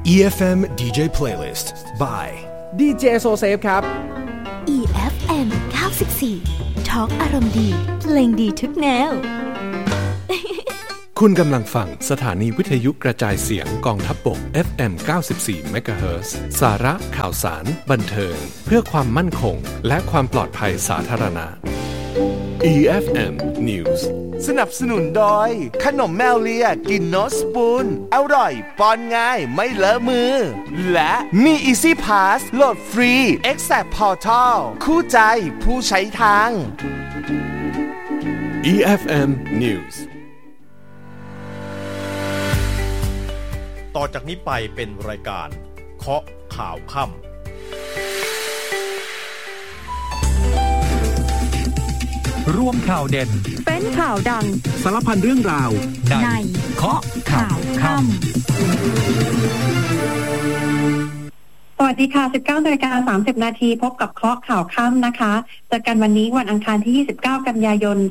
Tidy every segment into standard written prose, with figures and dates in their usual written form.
EFM DJ Playlist by DJ Sosafe ครับ EFM 94 Talk อารมณ์ดีเพลงดีทุกแนวคุณกำลังฟังสถานีวิทยุกระจายเสียงกองทัพบก FM 94 MHz สาระข่าวสารบันเทิงเพื่อความมั่นคงและความปลอดภัยสาธารณะ EFM News สนับสนุนโดยขนมแมวเลียกินโนสปูนอร่อยป้อนง่ายไม่เลอะมือและมี Easy Pass โหลดฟรี Exact Portal คู่ใจผู้ใช้ทาง EFM News ต่อจากนี้ไปเป็นรายการเคาะข่าวค่ำร่วมข่าวเด่นเป็นข่าวดังสารพันเรื่องราวในเคาะข่าวค่ำสวัสดีค่ะ 19:30 น.พบกับเคาะข่าวค่ำนะคะเจอกันวันนี้วันอังคารที่ 29 กันยายน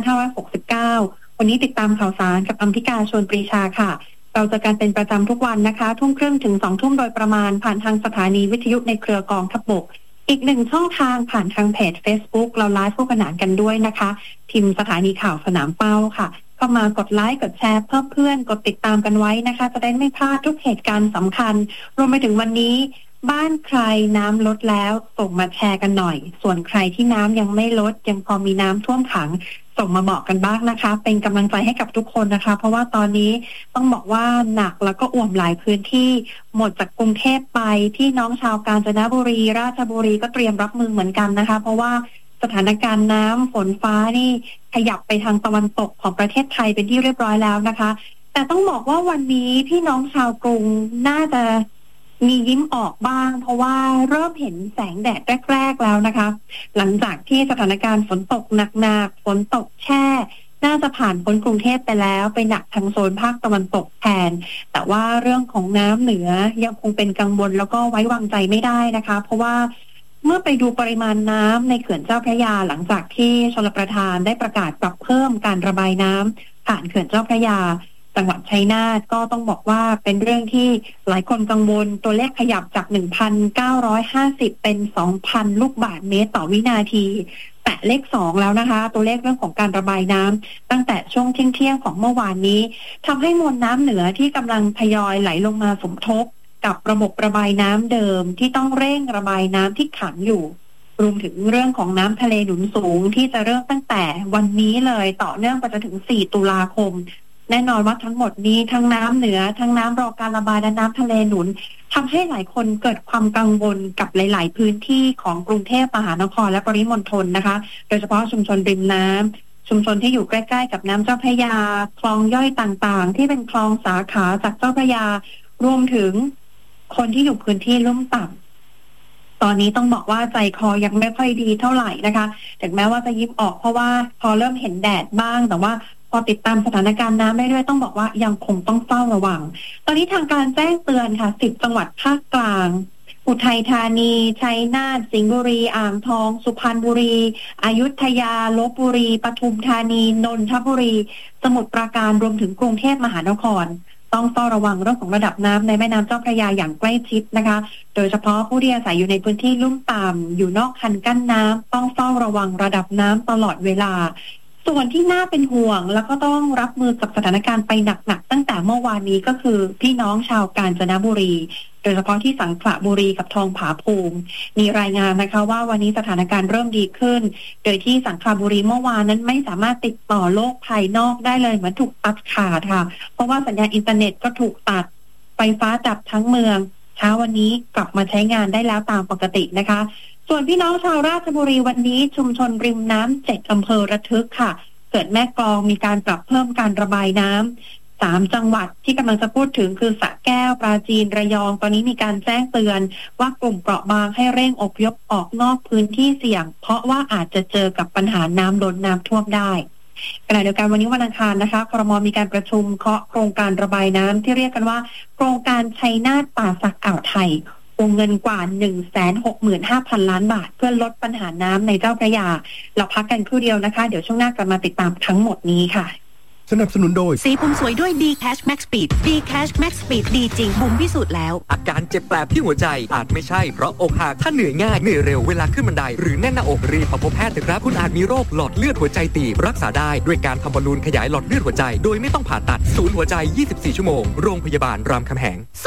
2569 วันนี้ติดตามข่าวสารกับอำพิกาชวนปรีชาค่ะเราจะกันเป็นประจำทุกวันนะคะทุ่มครึ่งถึง 2 ทุ่มโดยประมาณผ่านทางสถานีวิทยุในเครือกองทัพบกอีกหนึ่งช่องทางผ่านทางเพจ Facebook เราไลฟ์คู่ขนานกันด้วยนะคะพิมพ์สถานีข่าวสนามเป้าค่ะเข้ามากดไลค์กดแชร์เพิ่มเพื่อนกดติดตามกันไว้นะคะจะได้ไม่พลาดทุกเหตุการณ์สำคัญรวมไปถึงวันนี้บ้านใครน้ำลดแล้วส่งมาแชร์กันหน่อยส่วนใครที่น้ำยังไม่ลดยังพอมีน้ำท่วมขังส่งมาบอกกันบ้างนะคะเป็นกำลังใจให้กับทุกคนนะคะเพราะว่าตอนนี้ต้องบอกว่าหนักแล้วก็อ่วมหลายพื้นที่หมดจากกรุงเทพไปพี่น้องชาวกาญจนบุรีราชบุรีก็เตรียมรับมือเหมือนกันนะคะเพราะว่าสถานการณ์น้ำฝนฟ้านี่ขยับไปทางตะวันตกของประเทศไทยเป็นที่เรียบร้อยแล้วนะคะแต่ต้องบอกว่าวันนี้พี่น้องชาวกรุงน่าจะมียิ้มออกบ้างเพราะว่าเริ่มเห็นแสงแดดแรกๆแล้วนะคะหลังจากที่สถานการณ์ฝนตกหนักๆฝนตกแช่น่าจะผ่านพ้นกรุงเทพไปแล้วไปหนักทางโซนภาคตะวันตกแทนแต่ว่าเรื่องของน้ำเหนือยังคงเป็นกังวลแล้วก็ไว้วางใจไม่ได้นะคะเพราะว่าเมื่อไปดูปริมาณน้ำในเขื่อนเจ้าพระยาหลังจากที่ชลประทานได้ประกาศปรับเพิ่มการระบายน้ำผ่านเขื่อนเจ้าพระยาจังหวัดชัยนาทก็ต้องบอกว่าเป็นเรื่องที่หลายคนกังวลตัวเลขขยับจาก 1,950 เป็น 2,000 ลูกบาศก์เมตรต่อวินาทีแตะเลข2แล้วนะคะตัวเลขเรื่องของการระบายน้ำตั้งแต่ช่วงเที่ยงของเมื่อวานนี้ทำให้มวลน้ำเหนือที่กำลังทยอยไหลลงมาสมทบกับระบบระบายน้ำเดิมที่ต้องเร่งระบายน้ำที่ขังอยู่รวมถึงเรื่องของน้ำทะเลหนุนสูงที่จะเริ่มตั้งแต่วันนี้เลยต่อเนื่องไปจนถึง4 ตุลาคมแน่นอนว่าทั้งหมดนี้ทั้งน้ำเหนือทั้งน้ำรอการระบายและน้ำทะเลหนุนทำให้หลายคนเกิดความกังวลกับหลายๆพื้นที่ของกรุงเทพมหานครและปริมณฑลนะคะโดยเฉพาะชุมชนริมน้ำชุมชนที่อยู่ใกล้ๆกับน้ำเจ้าพระยาคลองย่อยต่างๆที่เป็นคลองสาขาจากเจ้าพระยารวมถึงคนที่อยู่พื้นที่ลุ่มต่ำตอนนี้ต้องบอกว่าใจคอยังไม่ค่อยดีเท่าไหร่นะคะถึงแม้ว่าจะยิ้มออกเพราะว่าพอเริ่มเห็นแดดบ้างแต่ว่าพอติดตามสถานการณ์น้ำได้ด้วยต้องบอกว่ายังคงต้องเฝ้าระวังตอนนี้ทางการแจ้งเตือนค่ะ10 จังหวัดภาคกลางอุทัยธานีชัยนาทสิงห์บุรีอ่างทองสุพรรณบุรีอยุธยาลพบุรีปทุมธานีนนทบุรีสมุทรปราการรวมถึงกรุงเทพมหานครต้องเฝ้าระวังเรื่องของระดับน้ำในแม่น้ำเจ้าพระยาอย่างใกล้ชิดนะคะโดยเฉพาะผู้ที่อาศัยอยู่ในพื้นที่ลุ่มต่ำอยู่นอกคันกั้นน้ำต้องเฝ้าระวังระดับน้ำตลอดเวลาส่วนที่น่าเป็นห่วงแล้วก็ต้องรับมือกับสถานการณ์ไปหนักๆตั้งแต่เมื่อวานนี้ก็คือพี่น้องชาวกาญจนบุรีโดยเฉพาะที่สังขละบุรีกับทองผาภูมิมีรายงานนะคะว่าวันนี้สถานการณ์เริ่มดีขึ้นโดยที่สังขละบุรีเมื่อวานนั้นไม่สามารถติดต่อโลกภายนอกได้เลยเหมือนถูกตัดขาดค่ะเพราะว่าสัญญาณอินเทอร์เน็ตก็ถูกตัดไฟฟ้าดับทั้งเมืองเช้าวันนี้กลับมาใช้งานได้แล้วตามปกตินะคะส่วนพี่น้องชาวราชบุรีวันนี้ชุมชนริมน้ำ7 อำเภอระทึกค่ะเกิดแม่กลองมีการปรับเพิ่มการระบายน้ำ3 จังหวัดที่กำลังจะพูดถึงคือสระแก้วปราจีนระยองตอนนี้มีการแจ้งเตือนว่ากลุ่มเปราะบางให้เร่งอพยพออกนอกพื้นที่เสี่ยงเพราะว่าอาจจะเจอกับปัญหาน้ำล้นน้ำท่วมได้ขณะเดียวกันวันนี้วันอังคารนะคะครม.มีการประชุมเคาะโครงการระบายน้ำที่เรียกกันว่าโครงการชัยนาทป่าสักอ่าวไทยวงเงินกว่า 165,000 ล้านบาทเพื่อลดปัญหาน้ำในเจ้าพระยาเราพักกันครู่เดียวนะคะเดี๋ยวช่วงหน้ากลับมาติดตามทั้งหมดนี้ค่ะสนับสนุนโดยสีผมสวยด้วย D Cash Max Speed D Cash Max Speed ดีจริงบุ๋มพิสูจน์แล้วอาการเจ็บแปลบที่หัวใจอาจไม่ใช่เพราะอกหักถ้าเหนื่อยง่ายเหนื่อยเร็วเวลาขึ้นบันไดหรือแน่นหน้าอกรีบพบแพทย์เถอะครับคุณอาจมีโรคหลอดเลือดหัวใจตีบรักษาได้ด้วยการทำบอลลูนขยายหลอดเลือดหัวใจโดยไม่ต้องผ่าตัดศูนย์หัวใจ24ชั่วโมงโรงพยาบาลรามคำแหง